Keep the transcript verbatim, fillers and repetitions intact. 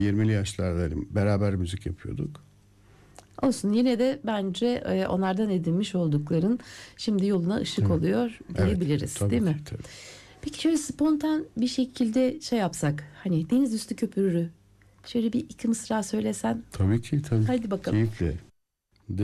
yirmili yaşlardaydım. Beraber müzik yapıyorduk. Olsun, yine de bence e, onlardan edinmiş oldukların şimdi yoluna ışık Evet. oluyor diyebiliriz, Evet, tabii değil mi? ki, tabii. Peki şöyle spontan bir şekilde şey yapsak, hani deniz üstü köpürürü şöyle bir iki mısra söylesen. Tabii ki, tabii. Haydi bakalım. Keyifle.